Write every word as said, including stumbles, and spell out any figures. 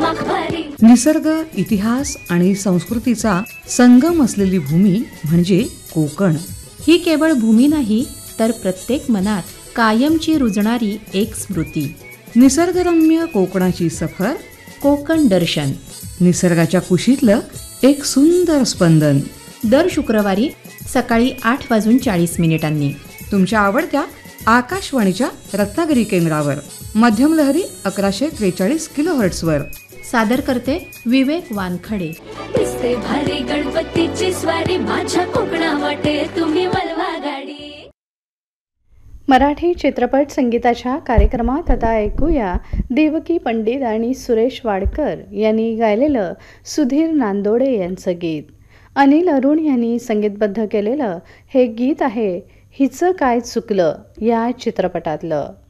दिमाग भारी. निसर्ग, इतिहास आणि संस्कृतीचा संगम असलेली भूमी म्हणजे कोकण. ही केवळ भूमी नाही तर प्रत्येक मनात कायमची रुजणारी एक स्मृती. निसर्गरम्य कोकणाची सफर, कोकण दर्शन. निसर्गाच्या कुशीतलं एक सुंदर स्पंदन. दर शुक्रवारी सकाळी आठ वाजून चाळीस मिनिटांनी तुमच्या आवडत्या आकाशवाणीच्या रत्नागिरी केंद्रावर. मध्यम लहरी अकराशे त्रेचाळीस किलो हर्ट्सवर. सादर करते विवेक वानखडे. दिसते भारी गणपतीची स्वारी, माझ्या कोकणा वाटे तुम्ही वलवा गाडी. मराठी चित्रपट संगीताच्या कार्यक्रमात आता ऐकूया देवकी पंडित आणि सुरेश वाडकर यांनी गायलेलं सुधीर नांदोडे यांचं गीत. अनिल अरुण यांनी संगीतबद्ध केलेलं हे गीत आहे हिचं काय चुकलं या चित्रपटातलं.